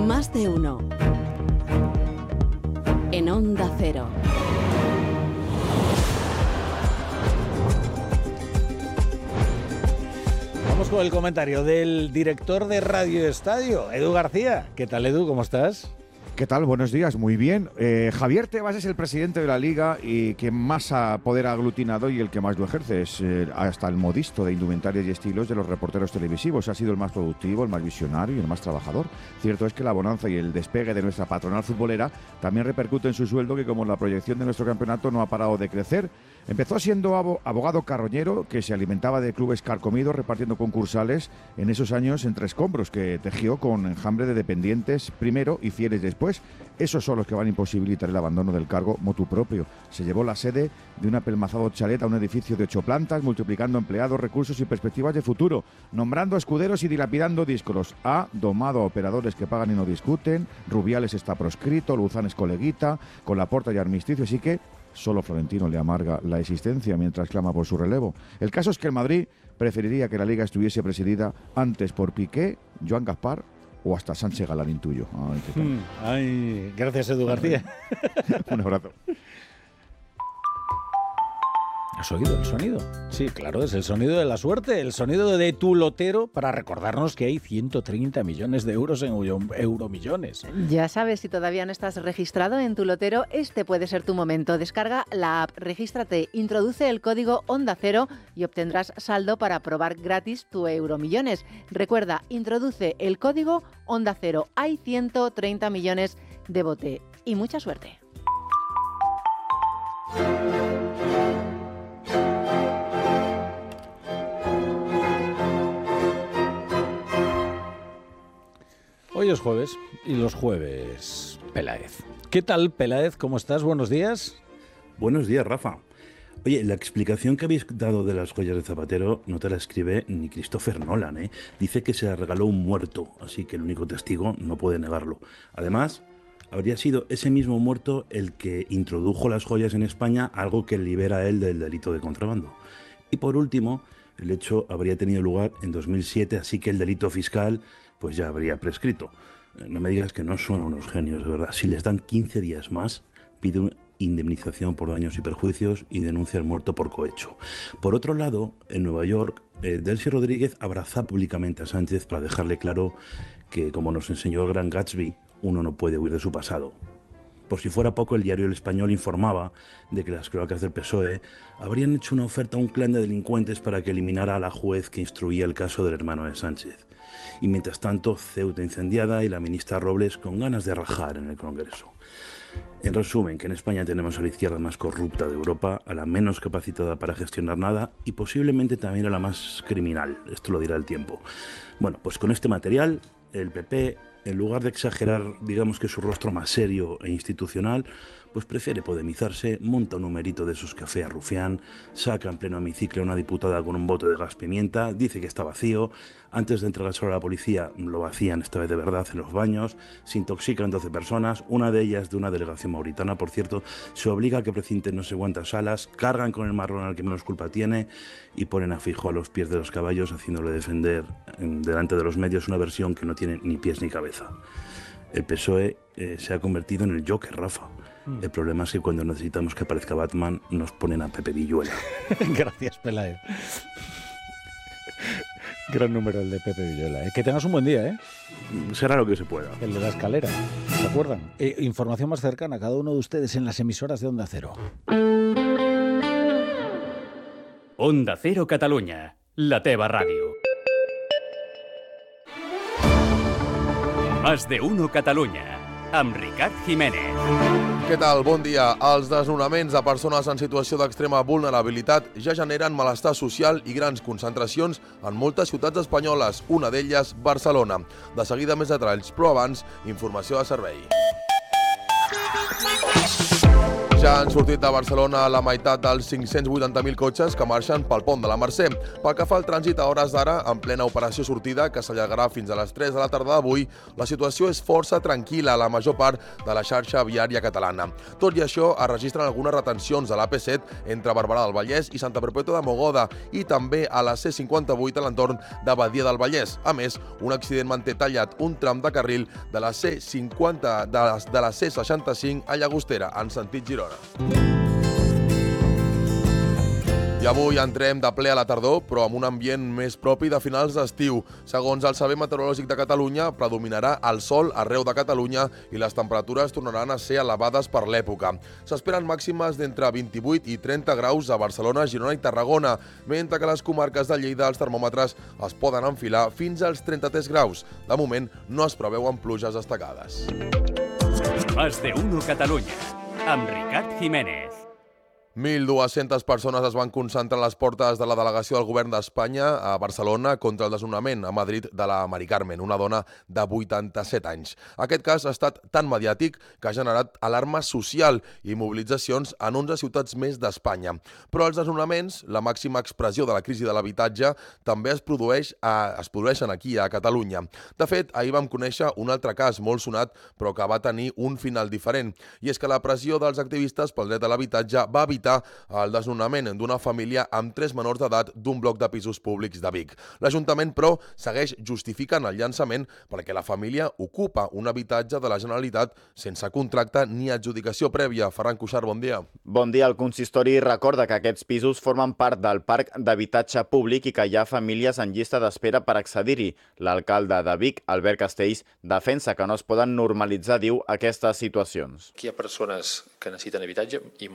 Más de uno. En Onda Cero. Vamos con el comentario del director de Radio Estadio, Edu García. ¿Qué tal, Edu? ¿Cómo estás? ¿Qué tal? Buenos días, muy bien. Javier Tebas es el presidente de la Liga y quien más poder ha aglutinado y el que más lo ejerce. Es hasta el modisto de indumentarias y estilos de los reporteros televisivos. Ha sido el más productivo, el más visionario y el más trabajador. Cierto es que la bonanza y el despegue de nuestra patronal futbolera también repercute en su sueldo, que como la proyección de nuestro campeonato no ha parado de crecer. Empezó siendo abogado carroñero que se alimentaba de clubes carcomidos repartiendo concursales en esos años entre escombros que tejió con enjambre de dependientes primero y fieles después. Esos son los que van a imposibilitar el abandono del cargo motu propio. Se llevó la sede de un apelmazado chalet a un edificio de 8 plantas, multiplicando empleados, recursos y perspectivas de futuro, nombrando escuderos y dilapidando díscolos. Ha domado a operadores que pagan y no discuten, Rubiales está proscrito, Luzán es coleguita, con Laporta y armisticio, así que solo Florentino le amarga la existencia mientras clama por su relevo. El caso es que el Madrid preferiría que la Liga estuviese presidida antes por Piqué, Joan Gaspar o hasta Sánchez Galán, intuyo. Ay, ¿qué tal? Ay, gracias, Edu García. Un abrazo. ¿Has oído el sonido? Sí, claro, es el sonido de la suerte, el sonido de tu lotero para recordarnos que hay 130 millones de euros en Euromillones. Ya sabes, si todavía no estás registrado en tu lotero, este puede ser tu momento. Descarga la app, regístrate, introduce el código Onda Cero y obtendrás saldo para probar gratis tu Euromillones. Recuerda, introduce el código Onda Cero. Hay 130 millones de bote y mucha suerte. Hoy es jueves y los jueves Peláez. ¿Qué tal, Peláez? ¿Cómo estás? Buenos días. Buenos días, Rafa. Oye, la explicación que habéis dado de las joyas de Zapatero no te la escribe ni Christopher Nolan, ¿eh? Dice que se la regaló un muerto, así que el único testigo no puede negarlo. Además, habría sido ese mismo muerto el que introdujo las joyas en España, algo que libera a él del delito de contrabando. Y por último, el hecho habría tenido lugar en 2007, así que el delito fiscal pues ya habría prescrito. No me digas que no son unos genios, de verdad. Si les dan 15 días más, pide una indemnización por daños y perjuicios y denuncia al muerto por cohecho. Por otro lado, en Nueva York, Delcy Rodríguez abraza públicamente a Sánchez para dejarle claro que, como nos enseñó el gran Gatsby, uno no puede huir de su pasado. Por si fuera poco, el diario El Español informaba de que las cloacas del PSOE habrían hecho una oferta a un clan de delincuentes para que eliminara a la juez que instruía el caso del hermano de Sánchez. Y mientras tanto, Ceuta incendiada y la ministra Robles con ganas de rajar en el Congreso. En resumen, que en España tenemos a la izquierda más corrupta de Europa, a la menos capacitada para gestionar nada y posiblemente también a la más criminal. Esto lo dirá el tiempo. Bueno, pues con este material, el PP, en lugar de exagerar, digamos que su rostro más serio e institucional, pues prefiere podemizarse, monta un numerito de esos café a rufián, saca en pleno hemiciclo a una diputada con un bote de gas pimienta, dice que está vacío, antes de entregárselo a la policía lo vacían esta vez de verdad en los baños, se intoxican 12 personas, una de ellas de una delegación mauritana, por cierto, se obliga a que precinten no sé cuántas salas, cargan con el marrón al que menos culpa tiene y ponen a fijo a los pies de los caballos haciéndole defender delante de los medios una versión que no tiene ni pies ni cabeza. El PSOE se ha convertido en el Joker, Rafa. El problema es que cuando necesitamos que aparezca Batman nos ponen a Pepe Villuela. Gracias, Peláez. Gran número el de Pepe Villuela. Que tengas un buen día, ¿eh? Será lo que se pueda. El de la escalera, ¿se acuerdan? Información más cercana a cada uno de ustedes en las emisoras de Onda Cero. Onda Cero Catalunya, la teva ràdio. Más de uno Catalunya, amb Ricard Jiménez. Què tal? Bon dia. Els desnonaments de persones en situació d'extrema vulnerabilitat ja generen malestar social i grans concentracions en moltes ciutats espanyoles, una d'elles Barcelona. De seguida més detalls, però abans, informació de servei. Ja han sortit de Barcelona la meitat dels 580.000 cotxes que marxen pel pont de la Mercè. Pel que fa al trànsit a hores d'ara, en plena operació sortida, que s'allargarà fins a les 3 de la tarda d'avui, la situació és força tranquil·la a la major part de la xarxa viària catalana. Tot i això, es registren algunes retencions a l'AP7 entre Barberà del Vallès i Santa Perpètua de Mogoda i també a la C58 a l'entorn de Badia del Vallès. A més, un accident manté tallat un tram de carril de la C50 de la C65 a Llagostera, en sentit Girona. I avui entrem de ple a la tardor, però amb un ambient més propi de finals d'estiu. Segons el Servei Meteorològic de Catalunya, predominarà el sol arreu de Catalunya i les temperatures tornaran a ser elevades per l'època. S'esperen màximes d'entre 28 i 30 graus a Barcelona, Girona i Tarragona, mentre que a les comarques de Lleida els termòmetres es poden enfilar fins als 33 graus. De moment, no es preveuen pluges destacades. Más de uno Catalunya, amb Ricard Jiménez. 1.200 persones es van concentrar a les portes de la delegació del govern d'Espanya a Barcelona contra el desnonament a Madrid de la Mari Carmen, una dona de 87 anys. Aquest cas ha estat tan mediàtic que ha generat alarma social i mobilitzacions en 11 ciutats més d'Espanya. Però els desnonaments, la màxima expressió de la crisi de l'habitatge, també es produeixen aquí a Catalunya. De fet, ahir vam conèixer un altre cas molt sonat, però que va tenir un final diferent. I és que la pressió dels activistes pel dret a l'habitatge va evitar el desnonament d'una família amb 3 menors d'edat d'un bloc de pisos públics de Vic. L'Ajuntament, però, segueix justificant el llançament perquè la família ocupa un habitatge de la Generalitat sense contracte ni adjudicació prèvia. Ferran Cuixart, bon dia. Bon dia. El consistori recorda que aquests pisos formen part del parc d'habitatge públic i que hi ha famílies en llista d'espera per accedir-hi. L'alcalde de Vic, Albert Castells, defensa que no es poden normalitzar, diu, aquestes situacions. Aquí hi ha persones que necessiten habitatge i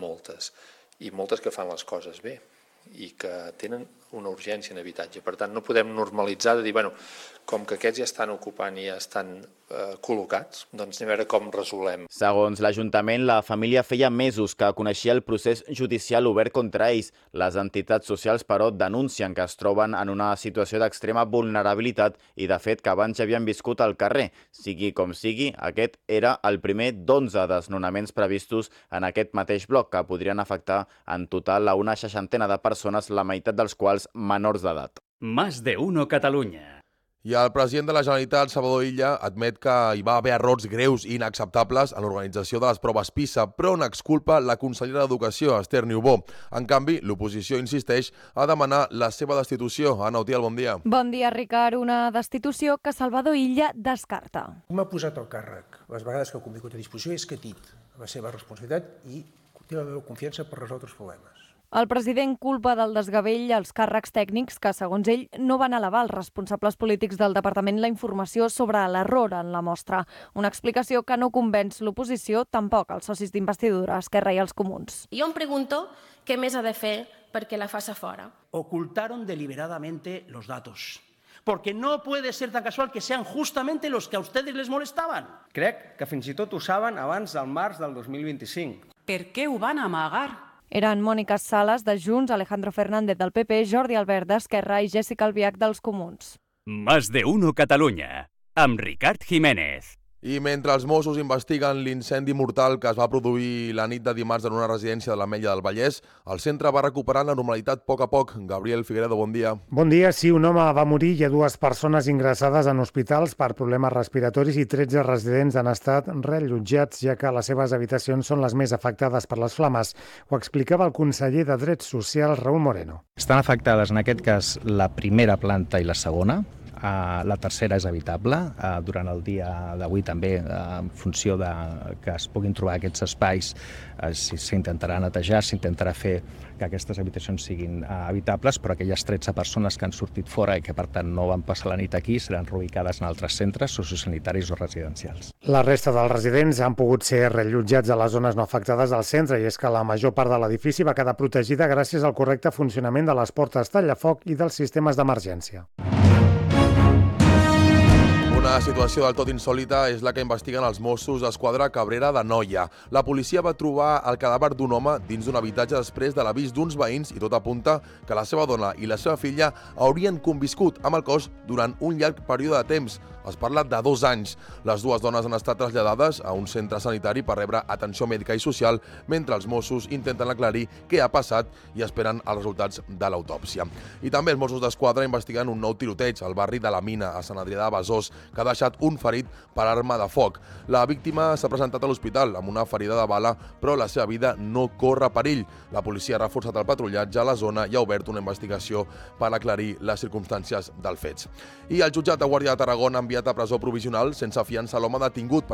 moltes que fan les coses bé i que tenen una urgència en habitatge. Per tant, no podem normalitzar de dir, com que aquests ja estan ocupant i ja estan col·locats, doncs anem a veure com resolem. Segons l'Ajuntament, la família feia mesos que coneixia el procés judicial obert contra ells. Les entitats socials, però, denuncien que es troben en una situació d'extrema vulnerabilitat i, de fet, que abans ja havien viscut al carrer. Sigui com sigui, aquest era el primer d'11 desnonaments previstos en aquest mateix bloc, que podrien afectar en total a una 60 de persones, la meitat dels quals menors d'edat. Más de uno Catalunya. I el president de la Generalitat, Salvador Illa, admet que hi va haver errors greus i inacceptables en l'organització de les proves PISA, però n'exculpa la consellera d'Educació, Esther Niubó. En canvi, l'oposició insisteix a demanar la seva destitució. Anna Utiel, bon dia. Bon dia, Ricard. Una destitució que Salvador Illa descarta. M'ha posat al càrrec. Les vegades que ha convingut a disposició he escatit la seva responsabilitat i té la meva confiança per resoldre els problemes. El president culpa del desgavell als càrrecs tècnics que, segons ell, no van elevar els responsables polítics del departament la informació sobre l'error en la mostra. Una explicació que no convenç l'oposició, tampoc els socis d'investidura, Esquerra i els Comuns. Jo em pregunto què més ha de fer perquè la faça fora. Ocultaron deliberadamente los datos. Porque no puede ser tan casual que sean justamente los que a ustedes les molestaban. Crec que fins i tot ho saben abans del març del 2025. Per què ho van amagar? Eren Mònica Sales, de Junts, Alejandro Fernández, del PP, Jordi Albert, d'Esquerra i Jessica Albiach, dels Comuns. Más de uno Catalunya, amb Ricard Jiménez. I mentre els Mossos investiguen l'incendi mortal que es va produir la nit de dimarts en una residència de l'Ametlla del Vallès, el centre va recuperant la normalitat a poc. Gabriel Figueredo, bon dia. Bon dia. Sí, un home va morir i hi ha 2 persones ingressades en hospitals per problemes respiratoris i 13 residents han estat reallotjats, ja que les seves habitacions són les més afectades per les flames. Ho explicava el conseller de Drets Socials, Raúl Moreno. Estan afectades, en aquest cas, la primera planta i la segona. La tercera és habitable. Durant el dia d'avui també, en funció de que es puguin trobar aquests espais, s'intentarà netejar, s'intentarà fer que aquestes habitacions siguin habitables, però aquelles 13 persones que han sortit fora i que per tant no van passar la nit aquí seran reubicades en altres centres sociosanitaris o residencials. La resta dels residents han pogut ser reallotjats a les zones no afectades del centre i és que la major part de l'edifici va quedar protegida gràcies al correcte funcionament de les portes tallafoc i dels sistemes d'emergència. Una situació del tot insòlita és la que investiguen els Mossos d'Esquadra a Cabrera d'Anoia. La policia va trobar el cadàver d'un home dins d'un habitatge després de l'avís d'uns veïns i tot apunta que la seva dona i la seva filla haurien conviscut amb el cos durant un llarg període de temps. Es parla de 2 anys. Les dues dones han estat traslladades a un centre sanitari per rebre atenció mèdica i social, mentre els Mossos intenten aclarir què ha passat i esperen els resultats de l'autòpsia. I també els Mossos d'Esquadra investiguen un nou tiroteig al barri de la Mina, a Sant Adrià de Besòs, que ha deixat un ferit per arma de foc. La víctima s'ha presentat a l'hospital amb una ferida de bala, però la seva vida no corre perill. La policia ha reforçat el patrullatge a la zona i ha obert una investigació per aclarir les circumstàncies dels fets. I el jutjat de Guàrdia de Tarragona ha enviat a presó provisional sense fiança l'home detingut per